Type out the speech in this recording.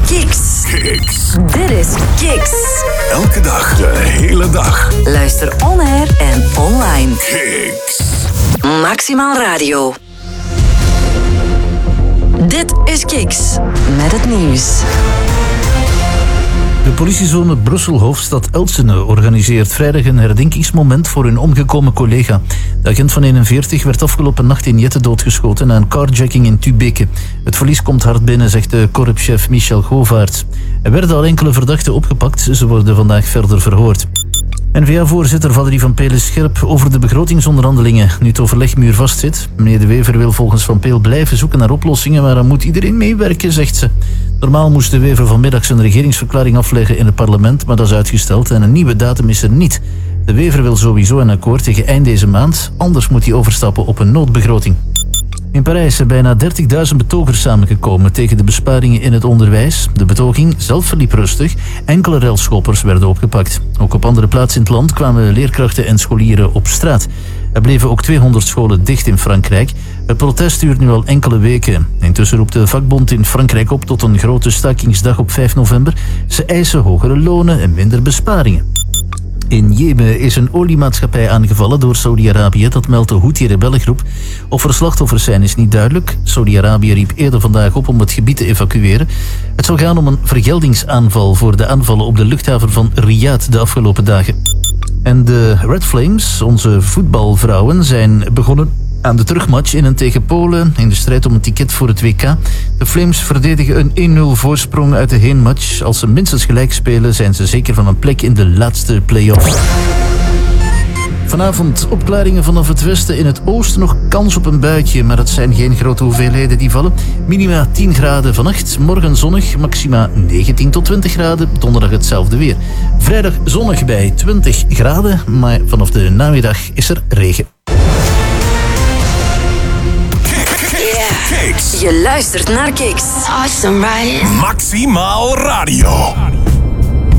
Kiks. Dit is Kiks. Elke dag, de hele dag. Luister on-air en online. Kiks. Maximaal Radio. Dit is Kiks. Met het nieuws. De politiezone Brussel-Hoofdstad Elsene organiseert vrijdag een herdenkingsmoment voor hun omgekomen collega. De agent van 41 werd afgelopen nacht in Jette doodgeschoten na een carjacking in Tubeke. Het verlies komt hard binnen, zegt de korpschef Michel Govaerts. Er werden al enkele verdachten opgepakt, ze worden vandaag verder verhoord. N-VA-voorzitter Valerie van Pelen-Scherp over de begrotingsonderhandelingen. Nu het overleg muurvast zit. Meneer De Wever wil volgens Van Peel blijven zoeken naar oplossingen, maar dan moet iedereen meewerken, zegt ze. Normaal moest De Wever vanmiddag zijn regeringsverklaring afleggen in het parlement, maar dat is uitgesteld en een nieuwe datum is er niet. De Wever wil sowieso een akkoord tegen eind deze maand, anders moet hij overstappen op een noodbegroting. In Parijs zijn bijna 30.000 betogers samengekomen tegen de besparingen in het onderwijs. De betoging zelf verliep rustig. Enkele relschoppers werden opgepakt. Ook op andere plaatsen in het land kwamen leerkrachten en scholieren op straat. Er bleven ook 200 scholen dicht in Frankrijk. Het protest duurt nu al enkele weken. Intussen roept de vakbond in Frankrijk op tot een grote stakingsdag op 5 november. Ze eisen hogere lonen en minder besparingen. In Jemen is een oliemaatschappij aangevallen door Saudi-Arabië, dat meldt de Houthi-rebellengroep. Of er slachtoffers zijn is niet duidelijk. Saudi-Arabië riep eerder vandaag op om het gebied te evacueren. Het zou gaan om een vergeldingsaanval voor de aanvallen op de luchthaven van Riyadh de afgelopen dagen. En de Red Flames, onze voetbalvrouwen, zijn begonnen aan de terugmatch in en tegen Polen in de strijd om een ticket voor het WK. De Flames verdedigen een 1-0 voorsprong uit de heenmatch. Als ze minstens gelijk spelen, zijn ze zeker van een plek in de laatste play-off. Vanavond opklaringen vanaf het westen. In het oosten nog kans op een buitje, maar het zijn geen grote hoeveelheden die vallen. Minima 10 graden vannacht, morgen zonnig, maxima 19 tot 20 graden, donderdag hetzelfde weer. Vrijdag zonnig bij 20 graden, maar vanaf de namiddag is er regen. Je luistert naar Kiks. Awesome, right? Maximaal Radio.